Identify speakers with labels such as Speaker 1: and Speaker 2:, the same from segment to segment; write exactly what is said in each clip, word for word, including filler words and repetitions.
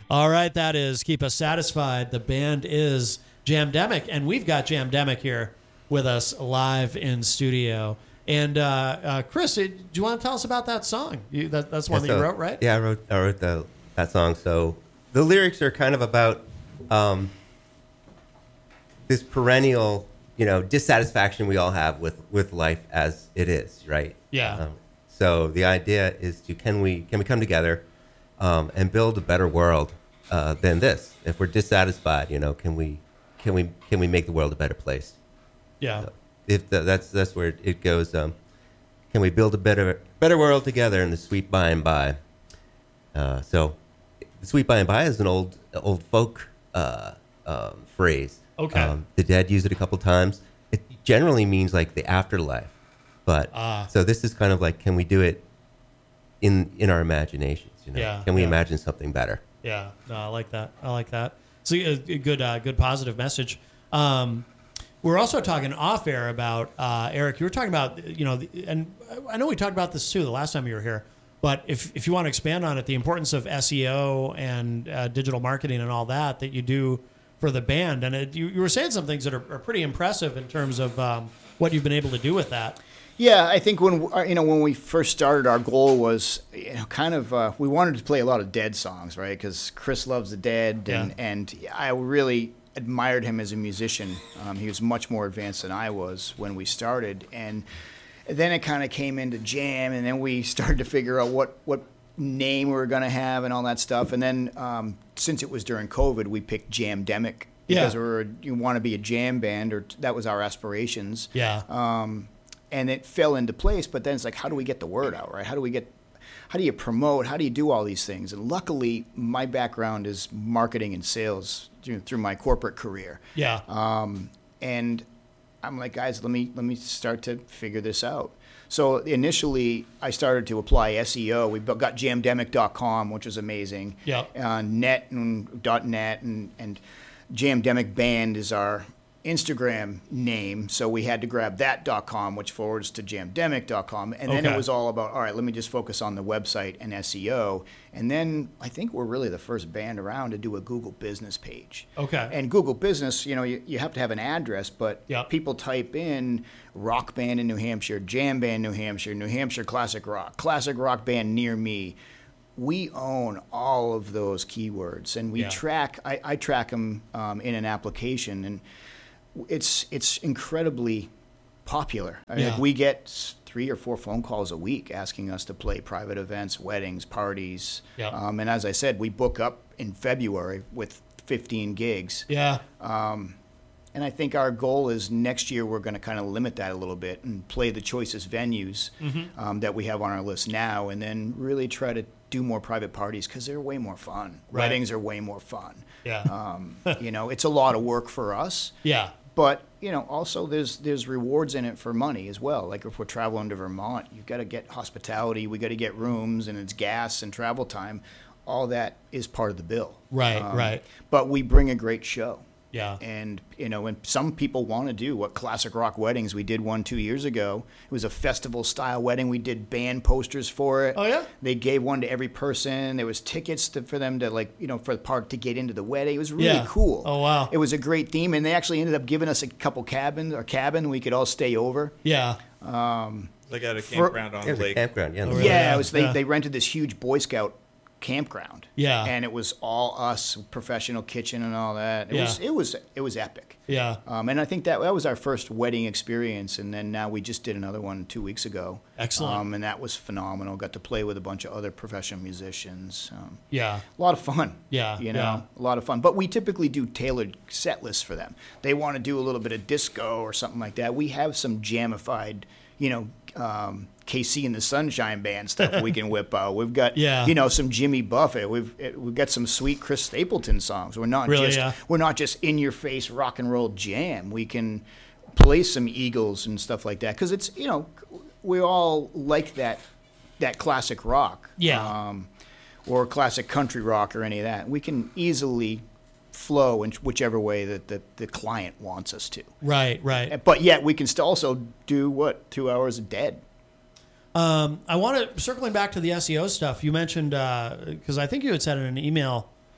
Speaker 1: All right, that is Keep Us Satisfied. The band is Jamdemic, and we've got Jamdemic here with us live in studio. And uh, uh, Chris, do you want to tell us about that song? You, that, that's one
Speaker 2: yeah,
Speaker 1: that
Speaker 2: so,
Speaker 1: you wrote, right?
Speaker 2: Yeah, I wrote I wrote the, that song. So the lyrics are kind of about um, this perennial, you know, dissatisfaction we all have with, with life as it is, right?
Speaker 1: Yeah.
Speaker 2: Um, so the idea is to can we can we come together um, and build a better world uh, than this? If we're dissatisfied, you know, can we can we can we make the world a better place?
Speaker 1: Yeah.
Speaker 2: So if the, that's that's where it goes. Um, can we build a better better world together in the sweet by and by? Uh, so the sweet by and by is an old old folk uh, um, phrase.
Speaker 1: Okay.
Speaker 2: Um, the Dead use it a couple times. It generally means like the afterlife. But
Speaker 1: Ah.
Speaker 2: so this is kind of like, can we do it in in our imaginations? You know,
Speaker 1: Yeah,
Speaker 2: can we
Speaker 1: yeah.
Speaker 2: imagine something better?
Speaker 1: Yeah, no, I like that. I like that. It's a, a good, uh, good positive message. Um, we're also talking off air about uh, Eric. You were talking about, you know, the, and I know we talked about this too the last time you were here. But if if you want to expand on it, the importance of S E O and uh, digital marketing and all that that you do for the band, and it, you, you were saying some things that are, are pretty impressive in terms of um, what you've been able to do with that.
Speaker 3: Yeah, I think when you know when we first started, our goal was you know, kind of uh, we wanted to play a lot of Dead songs, right? Because Chris loves the Dead, and,
Speaker 1: Yeah.
Speaker 3: and I really admired him as a musician. Um, he was much more advanced than I was when we started, and then it kind of came into jam, and then we started to figure out what what name we were going to have and all that stuff. And then um, since it was during COVID, we picked Jamdemic because
Speaker 1: Yeah.
Speaker 3: we were you want to be a jam band, or that was our aspirations.
Speaker 1: Yeah.
Speaker 3: Um, and it fell into place, but then it's like, how do we get the word out, right? How do we get, how do you promote? How do you do all these things? And luckily, my background is marketing and sales through, through my corporate career.
Speaker 1: Yeah.
Speaker 3: Um, and I'm like, guys, let me let me start to figure this out. So initially, I started to apply S E O. We bu- got jamdemic dot com, which was amazing.
Speaker 1: Yeah.
Speaker 3: Uh, net and .net and and Jamdemic Band is our Instagram name, so we had to grab that .com, which forwards to jamdemic dot com, and then
Speaker 1: Okay.
Speaker 3: it was all about, all right, let me just focus on the website and S E O, and then I think we're really the first band around to do a Google business page.
Speaker 1: Okay.
Speaker 3: And Google Business, you know, you, you have to have an address, but
Speaker 1: Yeah.
Speaker 3: people type in rock band in New Hampshire, jam band New Hampshire, New Hampshire classic rock, classic rock band near me. We own all of those keywords, and we
Speaker 1: Yeah.
Speaker 3: track. I, I track them um, in an application, and it's it's incredibly popular. I mean,
Speaker 1: Yeah.
Speaker 3: like we get s- three or four phone calls a week asking us to play private events, weddings, parties.
Speaker 1: Yeah.
Speaker 3: Um, and as I said, we book up in February with fifteen gigs.
Speaker 1: Yeah.
Speaker 3: And I think our goal is next year we're going to kind of limit that a little bit and play the choicest venues
Speaker 1: Mm-hmm.
Speaker 3: um, that we have on our list now, and then really try to do more private parties because they're way more fun.
Speaker 1: Right.
Speaker 3: Weddings are way more fun.
Speaker 1: Yeah.
Speaker 3: Um, you know, it's a lot of work for us.
Speaker 1: Yeah.
Speaker 3: But you know, also there's there's rewards in it for money as well. Like if we're traveling to Vermont, you've got to get hospitality, we got to get rooms, and it's gas and travel time. All that is part of the bill.
Speaker 1: Right, right.
Speaker 3: But we bring a great show.
Speaker 1: Yeah.
Speaker 3: And you know, and some people want to do what classic rock weddings. We did one two years ago. It was a festival style wedding. We did band posters for it.
Speaker 1: Oh, yeah?
Speaker 3: They gave one to every person. There was tickets to, for them to like you know for the part to get into the wedding. It was really
Speaker 1: Yeah.
Speaker 3: cool.
Speaker 1: Oh, wow.
Speaker 3: It was a great theme, and they actually ended up giving us a couple cabins or cabin we could all stay over.
Speaker 1: Yeah.
Speaker 4: They got a campground on
Speaker 2: It
Speaker 4: the
Speaker 2: was a
Speaker 4: lake.
Speaker 2: campground, yeah.
Speaker 1: Oh, really?
Speaker 3: Yeah,
Speaker 1: Yeah,
Speaker 3: it was. They,
Speaker 1: yeah.
Speaker 3: they rented this huge Boy Scout campground.
Speaker 1: Yeah.
Speaker 3: and it was all us, professional kitchen and all that. It
Speaker 1: Yeah.
Speaker 3: was it was it was epic.
Speaker 1: Yeah.
Speaker 3: Um, and I think that that was our first wedding experience, and then now we just did another one two weeks ago.
Speaker 1: Excellent.
Speaker 3: Um, and that was phenomenal. Got to play with a bunch of other professional musicians. Um,
Speaker 1: Yeah.
Speaker 3: a lot of fun.
Speaker 1: Yeah,
Speaker 3: You know,
Speaker 1: yeah.
Speaker 3: a lot of fun. But we typically do tailored set lists for them. They want to do a little bit of disco or something like that. We have some jamified, you know, um, K C and the Sunshine Band stuff we can whip out. We've got,
Speaker 1: Yeah.
Speaker 3: you know, some Jimmy Buffett. We've we've got some sweet Chris Stapleton songs. We're not
Speaker 1: Really,
Speaker 3: just
Speaker 1: yeah.
Speaker 3: we're not just in your face rock and roll jam. We can play some Eagles and stuff like that because it's you know we all like that that classic rock.
Speaker 1: Yeah.
Speaker 3: Um, or classic country rock or any of that. We can easily flow in whichever way that the, the client wants us to.
Speaker 1: Right, right.
Speaker 3: But yet we can still also do what two hours of Dead.
Speaker 1: Um, I want to circling back to the S E O stuff. You mentioned because I think you had said in an email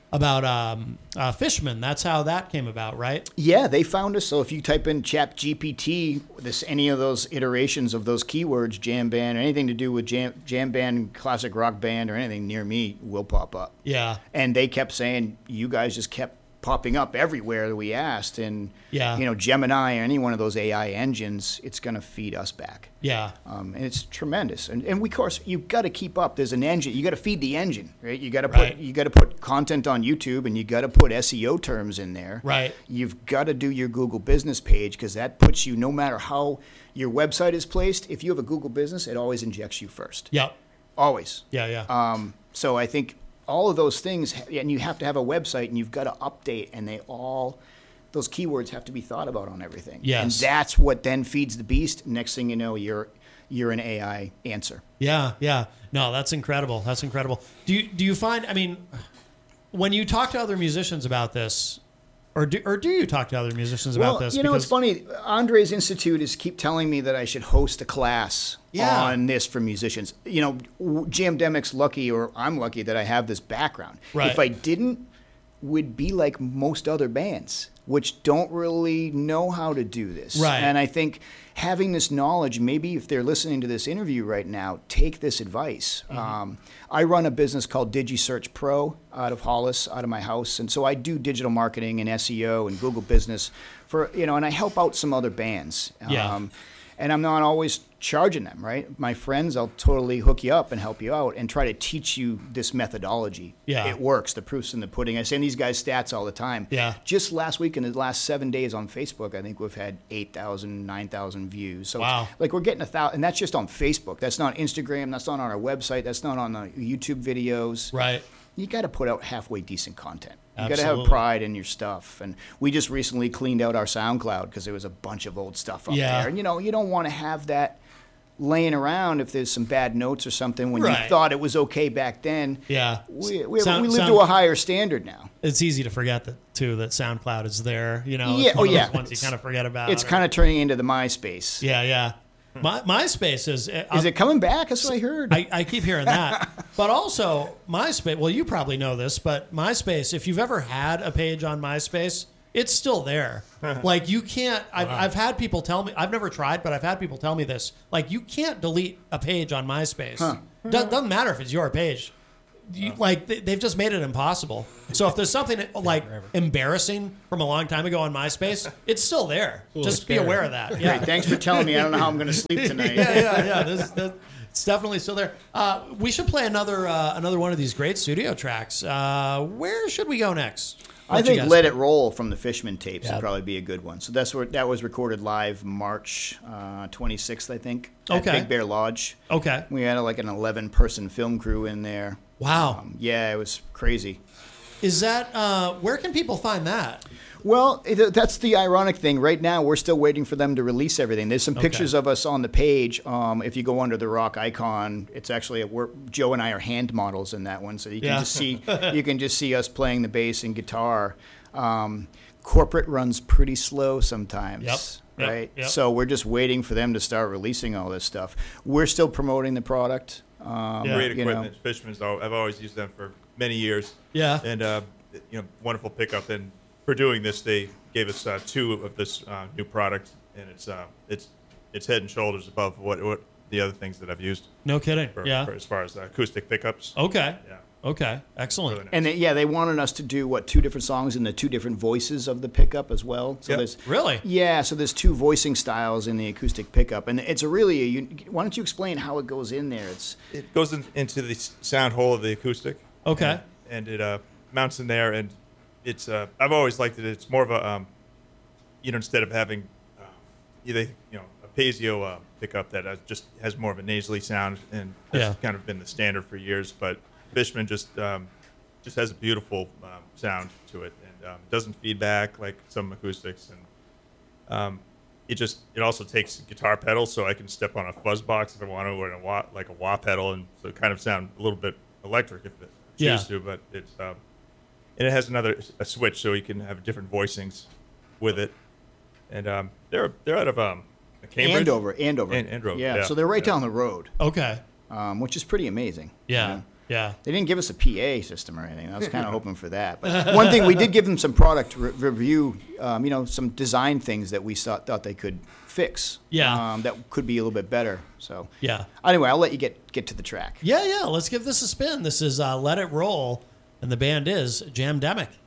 Speaker 1: about um, uh, Fishman. That's how that came about, right?
Speaker 3: Yeah, they found us. So if you type in Chat G P T, this any of those iterations of those keywords, jam band, or anything to do with jam, jam band, classic rock band, or anything near me will pop up.
Speaker 1: Yeah.
Speaker 3: And they kept saying, you guys just kept popping up everywhere that we asked. And,
Speaker 1: Yeah.
Speaker 3: you know, Gemini or any one of those A I engines, it's going to feed us back.
Speaker 1: Yeah.
Speaker 3: Um, and it's tremendous. And, and we, of course, you've got to keep up. There's an engine. You got to feed the engine, right? You got to put
Speaker 1: Right.
Speaker 3: you got to put content on YouTube, and you got to put S E O terms in there.
Speaker 1: Right.
Speaker 3: You've got to do your Google business page, because that puts you, no matter how your website is placed, if you have a Google business, it always injects you first.
Speaker 1: Yep.
Speaker 3: Always.
Speaker 1: Yeah. Yeah.
Speaker 3: Um, so I think all of those things, and you have to have a website, and you've got to update, and they all, those keywords have to be thought about on everything.
Speaker 1: Yes.
Speaker 3: And that's what then feeds the beast. Next thing you know, you're you're an A I answer.
Speaker 1: Yeah, yeah. No, that's incredible. That's incredible. Do you do you find? I mean, when you talk to other musicians about this, or do or do you talk to other musicians about
Speaker 3: Well,
Speaker 1: this?
Speaker 3: you know,
Speaker 1: Because-
Speaker 3: it's funny. Andre's Institute is keep telling me that I should host a class
Speaker 1: Yeah.
Speaker 3: on this for musicians. You know, w- Jamdemic's lucky, or I'm lucky that I have this background.
Speaker 1: Right.
Speaker 3: If I didn't, would be like most other bands, which don't really know how to do this.
Speaker 1: Right.
Speaker 3: And I think having this knowledge, maybe if they're listening to this interview right now, take this advice.
Speaker 1: Mm-hmm.
Speaker 3: Um, I run a business called DigiSearch Pro out of Hollis, out of my house, and so I do digital marketing and S E O and Google Business for, you know, and I help out some other bands.
Speaker 1: Yeah.
Speaker 3: Um, and I'm not always charging them, right? My friends, I'll totally hook you up and help you out and try to teach you this methodology.
Speaker 1: Yeah.
Speaker 3: It works. The proof's in the pudding. I send these guys stats all the time.
Speaker 1: Yeah.
Speaker 3: Just last week, in the last seven days on Facebook, I think we've had eight thousand, nine thousand views. So,
Speaker 1: Wow.
Speaker 3: like, we're getting a thousand, and that's just on Facebook. That's not Instagram. That's not on our website. That's not on the YouTube videos.
Speaker 1: right.
Speaker 3: You got to put out halfway decent content. You got to
Speaker 1: Absolutely.
Speaker 3: have pride in your stuff. And we just recently cleaned out our SoundCloud because there was a bunch of old stuff up
Speaker 1: Yeah.
Speaker 3: there. And, you know, you don't want to have that laying around if there's some bad notes or something when
Speaker 1: Right.
Speaker 3: you thought it was okay back then.
Speaker 1: Yeah.
Speaker 3: We, we,
Speaker 1: Sound-
Speaker 3: we live
Speaker 1: sound-
Speaker 3: to a higher standard now.
Speaker 1: It's easy to forget that too. That SoundCloud is there. You know.
Speaker 3: Yeah,
Speaker 1: It's one
Speaker 3: oh,
Speaker 1: of
Speaker 3: yeah.
Speaker 1: those ones you kind of forget about.
Speaker 3: It's
Speaker 1: or-
Speaker 3: kind of turning into the MySpace.
Speaker 1: Yeah, yeah. My MySpace is. uh,
Speaker 3: Is it coming back? That's what I heard.
Speaker 1: I, I keep hearing that. But also, MySpace, well, you probably know this, but MySpace, if you've ever had a page on MySpace, it's still there. Like, you can't, I've, I've had people tell me, I've never tried, but I've had people tell me this. Like, you can't delete a page on MySpace.
Speaker 3: Huh.
Speaker 1: Do- doesn't matter if it's your page. You, like, they, they've just made it impossible. So if there's something like embarrassing from a long time ago on MySpace, it's still there. Just be
Speaker 5: scary.
Speaker 1: aware of that. Yeah.
Speaker 3: Great. Thanks for telling me. I don't know how I'm going to sleep tonight.
Speaker 1: yeah, yeah, yeah. This, this, it's definitely still there. Uh, we should play another uh, another one of these great studio tracks. Uh, where should we go next?
Speaker 3: I
Speaker 1: Let you
Speaker 3: think
Speaker 1: guys
Speaker 3: "Let
Speaker 1: pick.
Speaker 3: It Roll" from the Fishman tapes
Speaker 5: Yeah.
Speaker 3: would probably be a good one. So that's where that was recorded live March uh, twenty-sixth, I think, at
Speaker 1: Okay.
Speaker 3: Big Bear Lodge.
Speaker 1: Okay.
Speaker 3: We had like an eleven-person film crew in there.
Speaker 1: Wow.
Speaker 3: Um, yeah, it was crazy.
Speaker 1: Is that uh, where can people find that?
Speaker 3: Well, it, that's the ironic thing. Right now, we're still waiting for them to release everything. There's some
Speaker 1: Okay.
Speaker 3: pictures of us on the page. Um, if you go under the rock icon, it's actually a, we're, Joe and I are hand models in that one, so you can
Speaker 1: Yeah.
Speaker 3: just see you can just see us playing the bass and guitar. Um, corporate runs pretty slow sometimes.
Speaker 1: Yep. Yep.
Speaker 3: Right.
Speaker 1: Yep.
Speaker 3: So we're just waiting for them to start releasing all this stuff. We're still promoting the product. Um,
Speaker 1: Yeah.
Speaker 4: Great
Speaker 3: you know.
Speaker 4: equipment. Fishman's. al- I've always used them for many years.
Speaker 1: Yeah.
Speaker 4: And uh, you know, wonderful pickup. And for doing this, they gave us uh, two of this uh, new product, and it's uh, it's it's head and shoulders above what what the other things that I've used.
Speaker 1: No kidding.
Speaker 4: For,
Speaker 1: Yeah.
Speaker 4: for as far as uh, acoustic pickups.
Speaker 1: Okay.
Speaker 4: Yeah.
Speaker 1: Okay. Excellent.
Speaker 4: Really nice.
Speaker 3: And they, yeah, they wanted us to do what two different songs in the two different voices of the pickup as well. So
Speaker 4: Yep.
Speaker 3: there's
Speaker 1: Really?
Speaker 3: yeah, so there's two voicing styles in the acoustic pickup, and it's a really. A, un- why don't you explain how it goes in there? It's
Speaker 4: It goes in, into the s- sound hole of the acoustic.
Speaker 1: Okay.
Speaker 4: And, and it uh, mounts in there, and it's. Uh, I've always liked it. It's more of a, um, you know, instead of having, uh, either you know, a Pasio uh, pickup that uh, just has more of a nasally sound, and that's
Speaker 1: Yeah.
Speaker 4: kind of been the standard for years. But Fishman just um, just has a beautiful um, sound to it, and um, doesn't feedback like some acoustics, and um, it just it also takes guitar pedals, so I can step on a fuzz box if I want to, or in a wah, like a wah pedal, and so it kind of sound a little bit electric if it choose
Speaker 1: Yeah.
Speaker 4: to. But it's um, and it has another a switch, so you can have different voicings with it. And um, they're they're out of um, Cambridge.
Speaker 3: Andover, Andover,
Speaker 4: An- Andover,
Speaker 3: Yeah,
Speaker 4: yeah,
Speaker 3: so they're right
Speaker 4: yeah.
Speaker 3: down the road,
Speaker 1: Okay.
Speaker 3: um, which is pretty amazing.
Speaker 1: Yeah.
Speaker 3: you know.
Speaker 1: Yeah.
Speaker 3: They didn't give us a P A system or anything. I was kind of hoping for that. But one thing, we did give them some product re- review, um, you know, some design things that we thought, thought they could fix.
Speaker 1: Yeah.
Speaker 3: Um, that could be a little bit better. So
Speaker 1: Yeah.
Speaker 3: anyway, I'll let you get, get to the track.
Speaker 1: Yeah, yeah. Let's give this a spin. This is uh, Let It Roll, and the band is Jamdemic.